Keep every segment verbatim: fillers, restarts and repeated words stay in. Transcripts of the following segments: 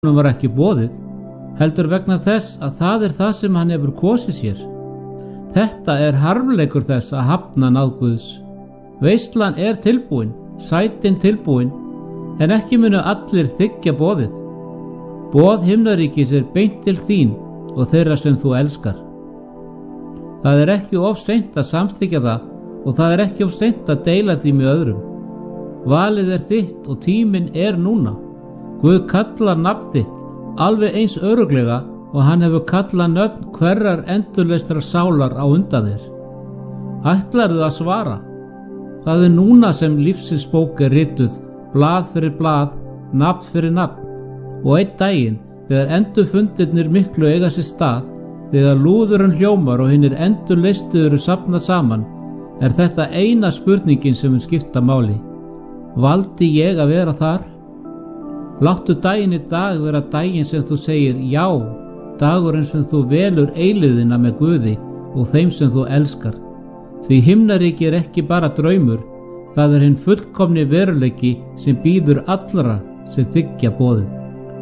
Honum var ekki boðið, heldur vegna þess að það er það sem hann hefur kosið sér. Þetta er harmleikur þess að hafna náð Guðs. Veislan er tilbúin, sætin tilbúin, en ekki munu allir þiggja boðið. Boð himnaríkis er beint til þín og þeirra sem þú elskar. Það er ekki of seint að samþykkja það og það er ekki of seint að deila því með öðrum. Valið er þitt og tíminn er núna. Guð kallar nafn þitt alveg eins örugglega og hann hefur kallað nöfn hverrar endurleistrar sálar á undan þér. Ætlarðu að svara? Það er núna sem lífsins bók er rituð, blað fyrir blað, nafn fyrir nafn. Og einn daginn, þegar endurfundirnir miklu eiga sér stað, þegar lúðurinn hljómar og hinnir endurleistu eru safnað saman, er þetta eina spurningin sem mun skipta máli. Valdi ég að vera þar? Láttu daginn í dag vera daginn sem þú segir já, dagurinn sem þú velur eilíðina með Guði og þeim sem þú elskar. Því himnaríki er ekki bara draumur, það er hinn fullkomni veruleiki sem bíður allra sem þiggja boðið.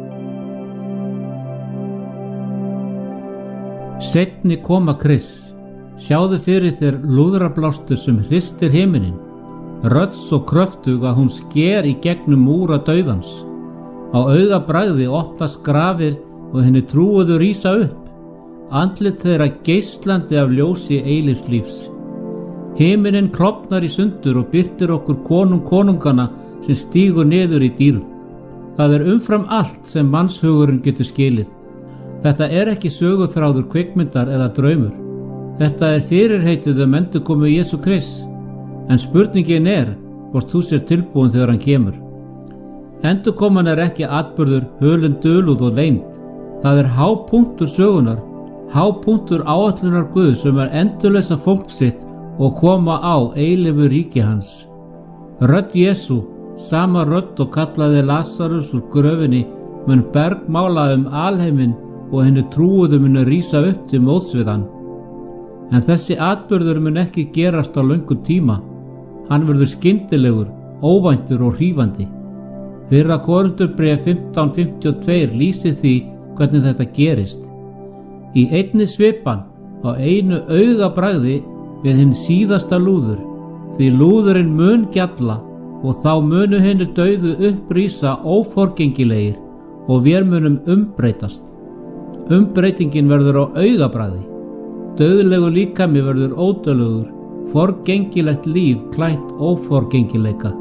Seinni koma Krists. Sjáðu fyrir þér lúðrablástur sem hristir himinin, rödd svo kröftug að hún sker í gegnum múra dauðans. Á augabragði opnast grafir og henni trúuðu rísa upp, andlit þeirra geislandi af ljósi eilífs lífs. Himinin klofnar í sundur og birtir okkur konung konungana sem stígur niður í dýrð. Það er umfram allt sem mannshugurinn getur skilið. Þetta er ekki söguþráður kvikmyndar eða draumur. Þetta er fyrirheitið um endurkomu Jesú Krists, en spurningin er hvort þú sér tilbúin þegar hann kemur. Endurkoman er ekki atburður hulin dulúð og leynd. Það er hápunktur sögunar, hápunktur áætlunar Guðs sem er endurleysa fólk sitt og koma á eilífu ríki hans. Rödd Jesú, sama rödd og kallaði Lasarus úr gröfinni, mun bergmála um alheiminn og henni trúuðu munu rísa upp til móts við hann. En þessi atburður mun ekki gerast á löngum tíma. Hann verður skyndilegur, óvæntur og hrífandi. Fyrra Korinthubréf fimmtán fimmtíu og tvö lýsir því hvernig þetta gerist. Í einni svipan, á einu augabragði við hinn síðasta lúður, því lúðurinn mun gjalla og þá munu hinir dauðu upprísa óforgengilegir og vér munum umbreytast. Umbreytingin verður á augabragði. Dauðlegu líkami verður ódauðlegur, forgengilegt líf klætt óforgengileika.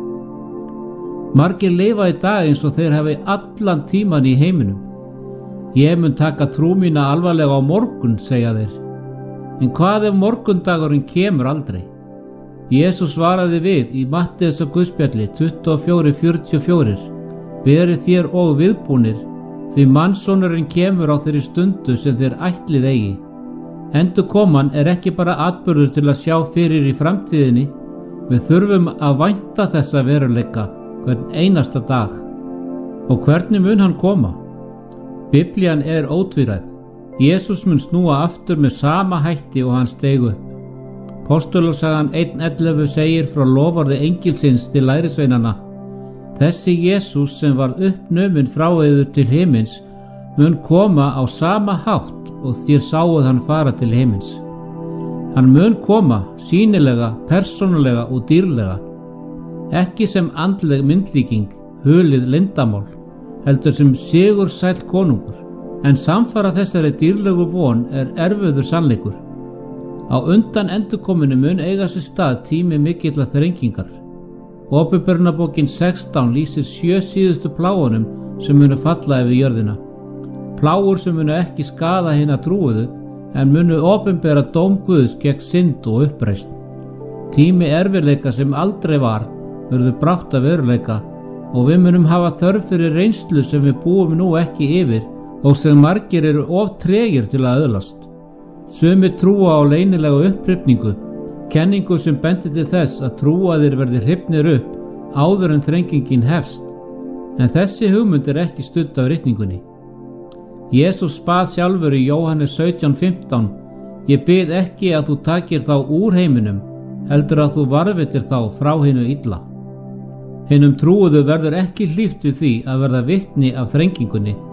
Margir lifa í dag eins og þeir hafi allan tíman í heiminum. Ég mun taka trú mína alvarlega á morgun, segja þeir. En hvað ef morgundagurinn kemur aldrei? Jesús svaraði við í Matteusar guðspjalli tuttugu og fjögur fjörutíu og fjögur: Verið þér og viðbúnir, því mannssonurinn kemur á þeirri stundu sem þér ætlið eigi. Endurkoman er ekki bara atburður til að sjá fyrir í framtíðinni. Við þurfum að vænta þessa veruleika hvern einasta dag. Og hvernig mun hann koma? Biblían er ótvíræð. Jesús mun snúa aftur með sama hætti og hann steig upp. Póstulasagan einn ellefu segir frá loforði engilsins til lærisveinana: Þessi Jesús sem var uppnuminn frá yður til himins mun koma á sama hátt og þér sáuð hann fara til himins. Hann mun koma sýnilega, persónulega og dýrlega, ekki sem andleg myndlíking, hulið leyndamál, heldur sem sigursæll konungur. En samfara þessari dýrlegu von er erfiður sannleikur. Á undan endurkominu mun eiga sér stað tími mikilla þrengingar. Åpenbarunarbókin sextán lýsir sjö síðustu plágunum sem munu falla yfir jörðina. Plágur sem munu ekki skaða hina trúuðu, en munu opinbera dóm Guðs gegn synd og uppreisn. Tími erfiðleika sem aldrei var verður brátt að veruleika og við munum hafa þörf fyrir reynslu sem við búum nú ekki yfir og sem margir eru of tregir til að öðlast. Sumir trúa á leynilega upphrifningu, kenningu sem bendir til þess að trúaðir verði hrifnir upp áður en þrengingin hefst, en þessi hugmynd er ekki studd af ritningunni. Jesús bað sjálfur í Jóhannes sautján fimmtán: Ég bið ekki að þú takir þá úr heiminum, heldur að þú varðveitir þá frá hinu illa. Hinum trúuðu verður ekki hlíft við því að verða vitni af þrengingunni,